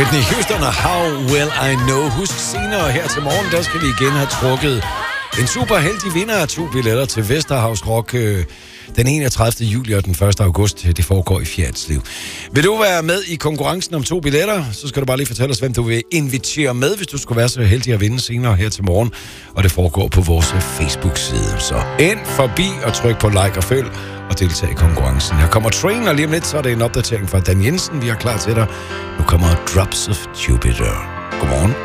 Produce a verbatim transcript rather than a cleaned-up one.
Whitney Houston og How Will I Know. Husk senere her til morgen, der skal vi igen have trukket en super heldig vinder af to billetter til Vesterhavs Rock øh, den enogtredivte juli og den første august. Det foregår i Fjerdslev. Vil du være med i konkurrencen om to billetter, så skal du bare lige fortælle os, hvem du vil invitere med, hvis du skulle være så heldig at vinde senere her til morgen. Og det foregår på vores Facebook-side. Så ind forbi og tryk på like og følg og deltage i konkurrencen. Her kommer Train, og lige om lidt, så er det en opdatering fra Dan Jensen, vi er klar til dig. Nu kommer Drops of Jupiter. Godmorgen.